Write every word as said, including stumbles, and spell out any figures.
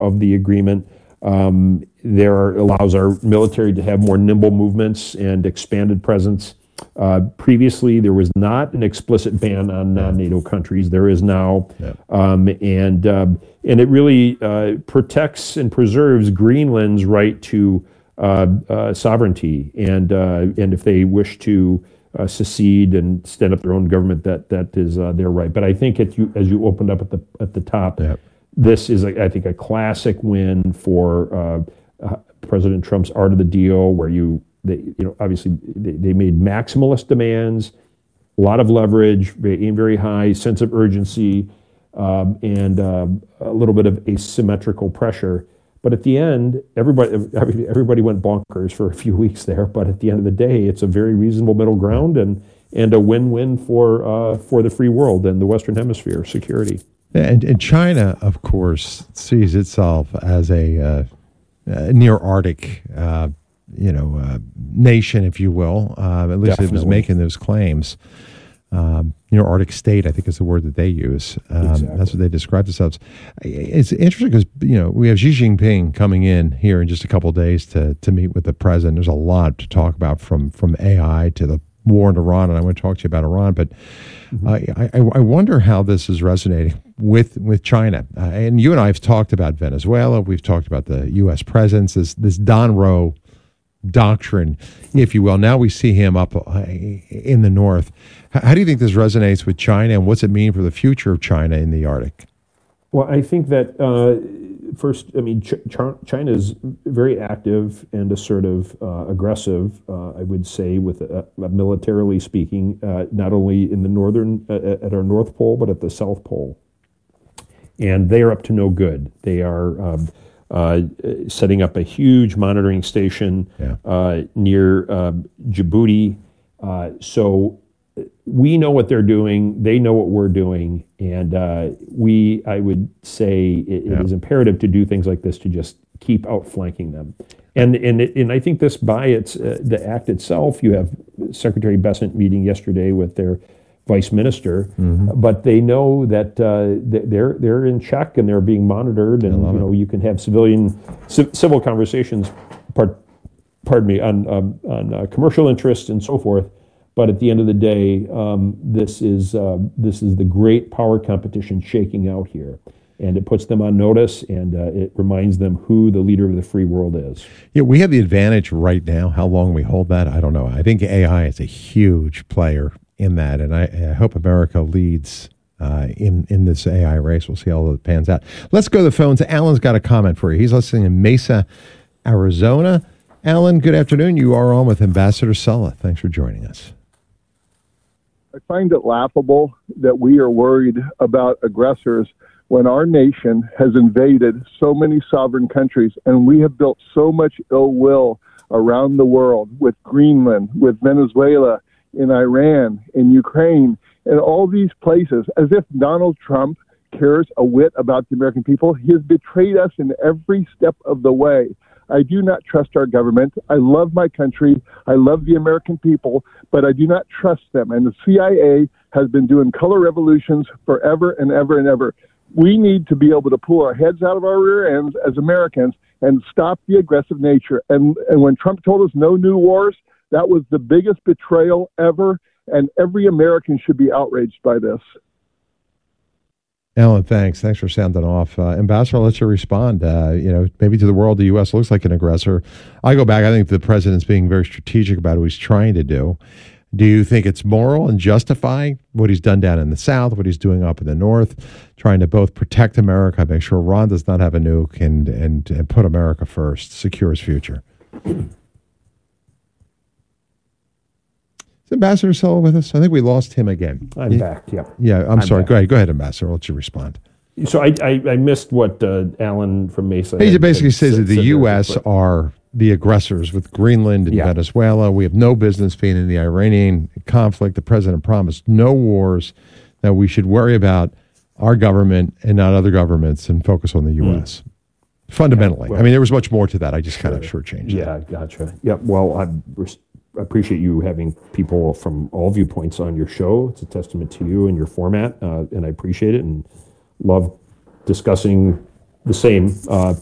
of the agreement. Um, there are, allows our military to have more nimble movements and expanded presence. Uh, previously, there was not an explicit ban on non-NATO countries. There is now, yeah. um, and um, and it really uh, protects and preserves Greenland's right to uh, uh, sovereignty. And uh, and if they wish to uh, secede and stand up their own government, that that is uh, their right. But I think it, you, as you opened up at the at the top, yeah. this is, a, I think, a classic win for uh, uh, President Trump's art of the deal, where you. They, you know, obviously, they, they made maximalist demands, a lot of leverage, very, very high sense of urgency, um, and um, a little bit of asymmetrical pressure. But at the end, everybody everybody went bonkers for a few weeks there. But at the end of the day, it's a very reasonable middle ground and and a win-win for uh, for the free world and the Western Hemisphere security. And, and China, of course, sees itself as a uh, uh, near Arctic. Uh, you know, uh, nation, if you will. Uh, at least Definitely. It was making those claims. Um, you know, Arctic state, I think is the word that they use. Um, exactly. That's what they describe themselves. It's interesting because, you know, we have Xi Jinping coming in here in just a couple of days to to meet with the president. There's a lot to talk about, from from A I to the war in Iran, and I want to talk to you about Iran. But mm-hmm. I, I, I wonder how this is resonating with with China. Uh, and you and I have talked about Venezuela. We've talked about the U S presence, this, this Don Rowe doctrine, if you will. Now we see him up in the north. How do you think this resonates with China, and what's it mean for the future of China in the Arctic? Well, I think that uh, first, I mean, Ch- Ch- China is very active and assertive, uh, aggressive, uh, I would say, with uh, militarily speaking, uh, not only in the northern, uh, at our North Pole, but at the South Pole. And they are up to no good. They are um, Uh, setting up a huge monitoring station yeah. uh, near uh, Djibouti. Uh, so we know what they're doing. They know what we're doing. And uh, we, I would say, it, yeah. it is imperative to do things like this to just keep outflanking them. And and it, and I think this, by its uh, the act itself, you have Secretary Bessent meeting yesterday with their vice minister, mm-hmm. but they know that uh, they're they're in check and they're being monitored, and you know it. You can have civilian c- civil conversations, part, pardon me, on um, on uh, commercial interests and so forth. But at the end of the day, um, this is uh, this is the great power competition shaking out here, and it puts them on notice, and uh, it reminds them who the leader of the free world is. Yeah, we have the advantage right now. How long we hold that, I don't know. I think A I is a huge player in that, and I, I hope America leads uh, in in this A I race. We'll see how it pans out. Let's go to the phones. Alan's got a comment for you. He's listening in Mesa, Arizona. Alan, good afternoon. You are on with Ambassador Sulla. Thanks for joining us. I find it laughable that we are worried about aggressors when our nation has invaded so many sovereign countries, and we have built so much ill will around the world with Greenland, with Venezuela, in Iran, in Ukraine, and all these places, as if Donald Trump cares a whit about the American people. He has betrayed us in every step of the way. I do not trust our government. I love my country. I love the American people, but I do not trust them. And the C I A has been doing color revolutions forever and ever and ever. We need to be able to pull our heads out of our rear ends as Americans and stop the aggressive nature. And, and when Trump told us no new wars, that was the biggest betrayal ever, and every American should be outraged by this. Alan, thanks. Thanks for sounding off. Uh, Ambassador, I'll let you respond. Uh, you know, maybe to the world, the U S looks like an aggressor. I go back, I think the president's being very strategic about what he's trying to do. Do you think it's moral and justifying what he's done down in the South, what he's doing up in the North, trying to both protect America, make sure Iran does not have a nuke, and, and, and put America first, secure his future? Ambassador Sulla with us? I think we lost him again. I'm yeah. back, yeah. Yeah, I'm, I'm sorry. Back. Go ahead, go ahead, Ambassador. I'll let you respond. So I I, I missed what uh, Alan from Mesa He had, basically had, says said, that the U S there, are the aggressors with Greenland and yeah. Venezuela. We have no business being in the Iranian conflict. The president promised no wars, that we should worry about our government and not other governments and focus on the U S. Mm. Fundamentally. Yeah, well, I mean, there was much more to that. I just sure. kind of shortchanged Yeah, that. gotcha. Yeah, well, I'm... I appreciate you having people from all viewpoints on your show. It's a testament to you and your format, uh, and I appreciate it and love discussing the same uh,